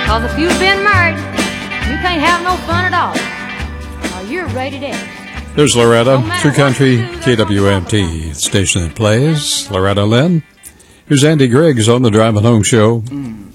Cause if you've been married, you can't have no fun at all. Now you're rated X. There's Loretta, True Country, KWMT, station that plays. Loretta Lynn. Here's Andy Griggs on the Driving Home Show.